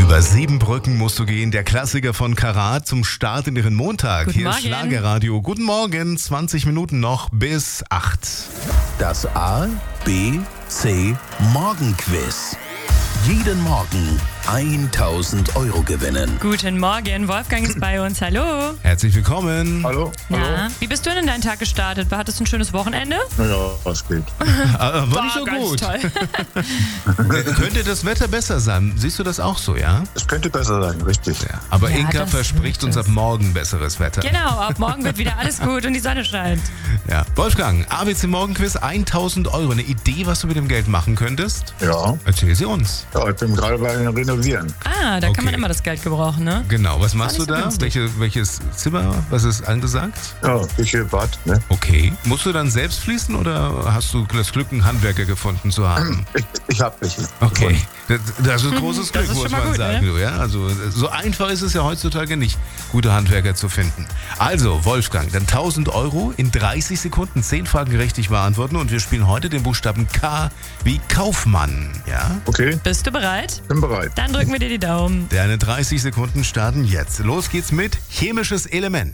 Über 7 Brücken musst du gehen. Der Klassiker von Karat zum Start in ihren Montag. Guten Hier Morgen. ist Schlagerradio. Guten Morgen, 20 Minuten noch bis 8. Das A, B, C Morgenquiz. Jeden Morgen 1.000 € gewinnen. Guten Morgen, Wolfgang ist bei uns. Hallo. Herzlich willkommen. Hallo? Na, wie bist du denn in deinen Tag gestartet? Hattest du ein schönes Wochenende? Naja, was geht. War nicht so ganz gut. toll. Könnte das Wetter besser sein? Siehst du das auch so, ja? Es könnte besser sein, richtig. Ja. Aber Ja, Inka das verspricht uns wird ab morgen besseres Wetter. Genau, ab morgen wird wieder alles gut und die Sonne scheint. Ja. Wolfgang, ABC Morgenquiz, 1.000 €. Eine Idee, was du mit dem Geld machen könntest? Ja. Erzähl sie uns. Ja, ich bin gerade beim Renovieren. Ah, da kann man Okay. immer das Geld gebrauchen, ne? Genau, was machst du nicht so da? günstig. Welches Zimmer? Was ist angesagt? Ja, Küche, Bad, ne? Okay. Musst du dann selbst fließen oder hast du das Glück, einen Handwerker gefunden zu haben? Ich hab welche. Okay. Das ist großes Glück, ist muss schon mal man gut, sagen. ne? Du, ja? Also, so einfach ist es ja heutzutage nicht, gute Handwerker zu finden. Also, Wolfgang, dann 1.000 € in 30 Sekunden, 10 Fragen richtig beantworten und wir spielen heute den Buchstaben K wie Kaufmann. Ja? Okay, Bist du bereit? bin bereit. Dann drücken wir dir die Daumen. Deine 30 Sekunden starten jetzt. Los geht's mit chemisches Element.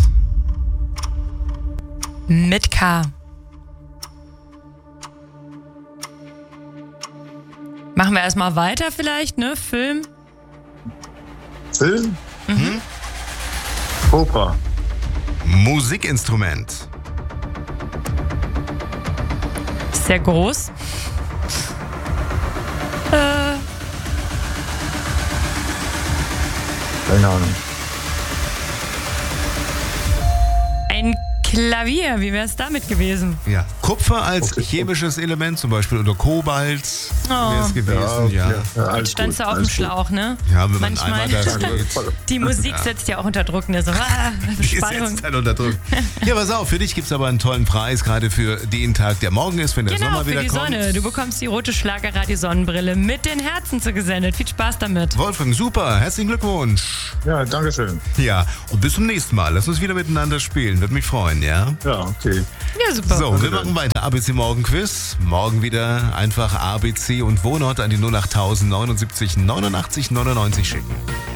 Mit K. Machen wir erstmal weiter vielleicht, ne? Film. Film? Oper. Musikinstrument. Sehr groß. Keine Ahnung. Ein Klavier, wie wäre es damit gewesen? Ja. Kupfer als Okay. chemisches Element zum Beispiel oder Kobalt wäre es gewesen. Ja. alles Standst gut, du auf dem alles gut. Schlauch, ne? Ja, wenn man Manchmal. einmal da steht. Die Musik setzt ja auch unter Druck, ne? So, Die Spannung. setzt halt unter Druck. Ja, pass auf, für dich gibt es aber einen tollen Preis, gerade für den Tag, der morgen ist, wenn der Genau, Sommer für wieder die kommt. Sonne. Du bekommst die rote Schlagerradio-Sonnenbrille mit den Herzen zugesendet. Viel Spaß damit. Wolfgang, super, herzlichen Glückwunsch. Ja, danke schön. Ja, und bis zum nächsten Mal. Lass uns wieder miteinander spielen, würde mich freuen, ja? Ja, okay. Ja, super. So, wir machen weiter. ABC Morgen Quiz. Morgen wieder einfach ABC und Wohnort an die 08000 79 89 99 schicken.